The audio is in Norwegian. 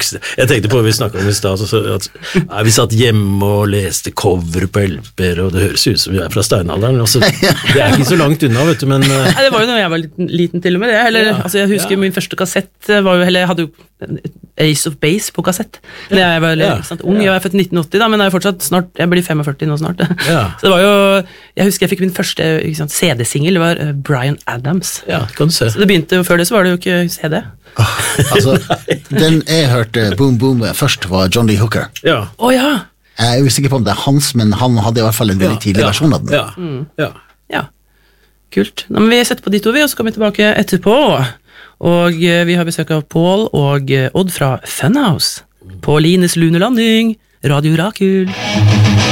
Jeg tenkte på, vi snakket om I sted, at vi satt hjemme og leste cover på LP-er, og det høres ut som vi fra steinalderen. Altså, det ikke så langt unna, vet du, men... Nei, det var jo når jeg var liten til og med det. Eller, altså, jeg husker min første kassett var jo, eller jeg hadde jo Ace of Base på kassett. Jeg var ung, jeg var født i 1980 da, men jeg er fortsatt snart, jeg blir 45 nå snart. Så det var jo, jeg husker jeg fikk min første CD-singel, det var Bryan Adams. Ja, kan du se. Så det begynte jo, før det så var det jo ikke CD. Altså, den jeg hørte Boom Boom først var John Lee Hooker. Ja. Ja. Jeg usikker på om det hans, men han hadde I hvert fall en veldig tidlig versjon av den. Ja. Kult. Nå må vi sette på de to, og så kommer vi tilbake etterpå. Og vi har besøk av Paul og Odd fra Funhouse på Lines lunelanding, Radio Rakul.